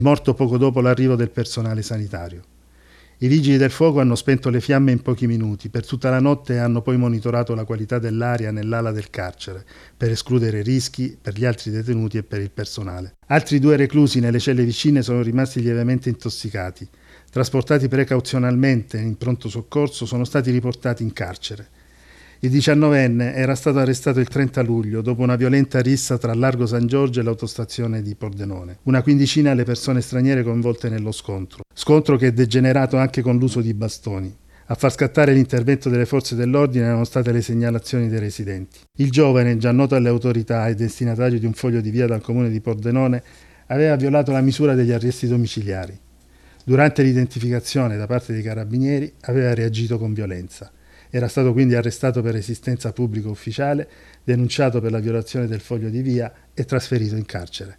morto poco dopo l'arrivo del personale sanitario. I vigili del fuoco hanno spento le fiamme in pochi minuti, per tutta la notte hanno poi monitorato la qualità dell'aria nell'ala del carcere, per escludere rischi per gli altri detenuti e per il personale. Altri 2 reclusi nelle celle vicine sono rimasti lievemente intossicati. Trasportati precauzionalmente in pronto soccorso, sono stati riportati in carcere. Il 19enne era stato arrestato il 30 luglio dopo una violenta rissa tra Largo San Giorgio e l'autostazione di Pordenone. Una quindicina le persone straniere coinvolte nello scontro. Scontro che è degenerato anche con l'uso di bastoni. A far scattare l'intervento delle forze dell'ordine erano state le segnalazioni dei residenti. Il giovane, già noto alle autorità e destinatario di un foglio di via dal comune di Pordenone, aveva violato la misura degli arresti domiciliari. Durante l'identificazione da parte dei carabinieri aveva reagito con violenza. Era stato quindi arrestato per resistenza pubblica ufficiale, denunciato per la violazione del foglio di via e trasferito in carcere.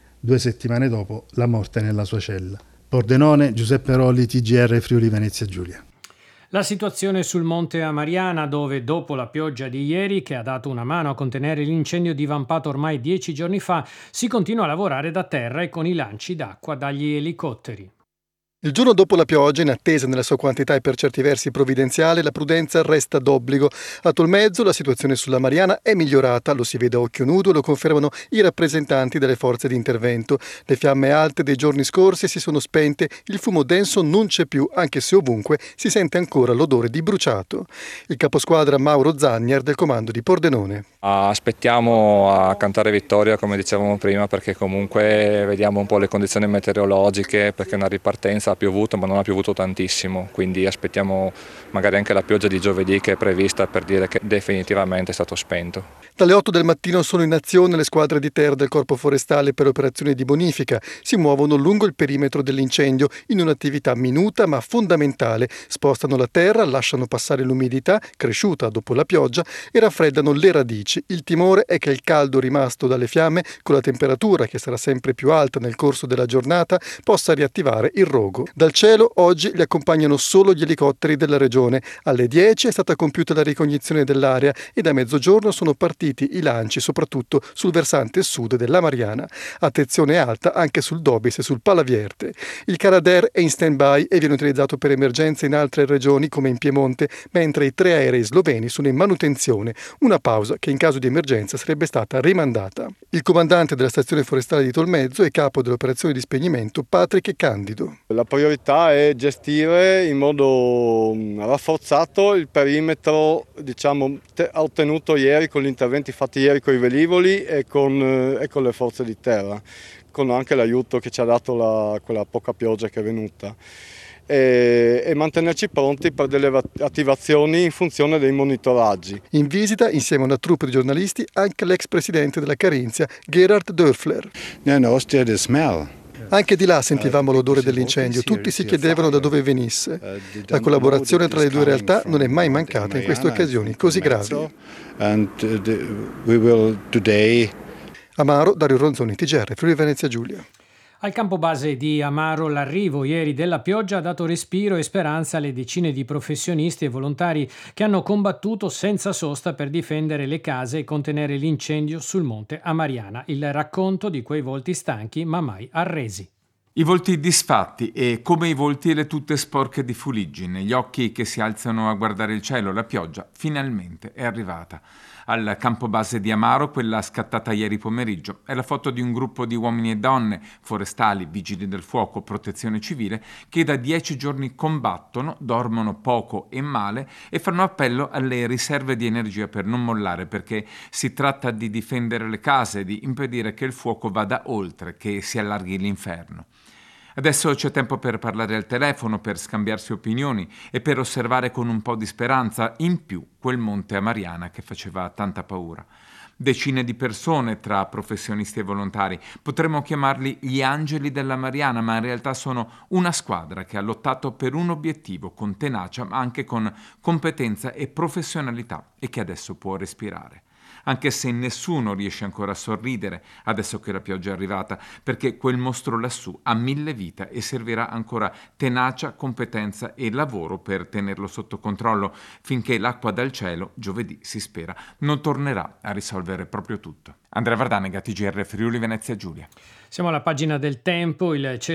2 settimane dopo, la morte nella sua cella. Pordenone, Giuseppe Rolli, TGR Friuli Venezia Giulia. La situazione sul Monte Amariana, dove dopo la pioggia di ieri, che ha dato una mano a contenere l'incendio divampato ormai 10 giorni fa, si continua a lavorare da terra e con i lanci d'acqua dagli elicotteri. Il giorno dopo la pioggia, in attesa nella sua quantità e per certi versi provvidenziale, la prudenza resta d'obbligo. A Tolmezzo la situazione sulla Mariana è migliorata, lo si vede a occhio nudo e lo confermano i rappresentanti delle forze di intervento. Le fiamme alte dei giorni scorsi si sono spente, il fumo denso non c'è più, anche se ovunque si sente ancora l'odore di bruciato. Il caposquadra Mauro Zagner del comando di Pordenone. Aspettiamo a cantare vittoria, come dicevamo prima, perché comunque vediamo un po' le condizioni meteorologiche, perché è una ripartenza, ha piovuto ma non ha piovuto tantissimo, quindi aspettiamo magari anche la pioggia di giovedì che è prevista per dire che definitivamente è stato spento. Dalle 8 del mattino sono in azione le squadre di terra del Corpo Forestale per operazioni di bonifica. Si muovono lungo il perimetro dell'incendio in un'attività minuta ma fondamentale. Spostano la terra, lasciano passare l'umidità, cresciuta dopo la pioggia, e raffreddano le radici. Il timore è che il caldo rimasto dalle fiamme, con la temperatura che sarà sempre più alta nel corso della giornata, possa riattivare il rogo. Dal cielo oggi li accompagnano solo gli elicotteri della regione. Alle 10 è stata compiuta la ricognizione dell'area e da mezzogiorno sono partiti i lanci, soprattutto sul versante sud della Mariana. Attenzione alta anche sul Dobis e sul Palavierte. Il Canadair è in stand-by e viene utilizzato per emergenze in altre regioni come in Piemonte, mentre i 3 aerei sloveni sono in manutenzione, una pausa che in caso di emergenza sarebbe stata rimandata. Il comandante della stazione forestale di Tolmezzo e capo delle operazioni di spegnimento Patrick Candido. La priorità è gestire in modo rafforzato il perimetro, ottenuto ieri con gli interventi fatti ieri con i velivoli e con le forze di terra, con anche l'aiuto che ci ha dato quella poca pioggia che è venuta. E mantenerci pronti per delle attivazioni in funzione dei monitoraggi. In visita, insieme a una troupe di giornalisti, anche l'ex presidente della Carinzia, Gerhard Dörfler. Anche di là sentivamo l'odore dell'incendio, tutti si chiedevano da dove venisse. La collaborazione tra le due realtà non è mai mancata in queste occasioni così gravi. Amaro, Dario Ronzoni, TGR, Friuli Venezia Giulia. Al campo base di Amaro l'arrivo ieri della pioggia ha dato respiro e speranza alle decine di professionisti e volontari che hanno combattuto senza sosta per difendere le case e contenere l'incendio sul Monte Amariana. Il racconto di quei volti stanchi ma mai arresi. I volti disfatti e, come i volti, le tutte sporche di fuliggine, gli occhi che si alzano a guardare il cielo, la pioggia finalmente è arrivata. Al campo base di Amaro, quella scattata ieri pomeriggio, è la foto di un gruppo di uomini e donne, forestali, vigili del fuoco, protezione civile, che da 10 giorni combattono, dormono poco e male e fanno appello alle riserve di energia per non mollare, perché si tratta di difendere le case, di impedire che il fuoco vada oltre, che si allarghi l'inferno. Adesso c'è tempo per parlare al telefono, per scambiarsi opinioni e per osservare con un po' di speranza in più quel Monte Amariana che faceva tanta paura. Decine di persone tra professionisti e volontari, potremmo chiamarli gli angeli della Mariana, ma in realtà sono una squadra che ha lottato per un obiettivo con tenacia, ma anche con competenza e professionalità e che adesso può respirare. Anche se nessuno riesce ancora a sorridere adesso che la pioggia è arrivata, perché quel mostro lassù ha 1000 vite e servirà ancora tenacia, competenza e lavoro per tenerlo sotto controllo finché l'acqua dal cielo, giovedì si spera, non tornerà a risolvere proprio tutto. Andrea Vardanega, TGR Friuli Venezia Giulia. Siamo alla pagina del tempo, il cielo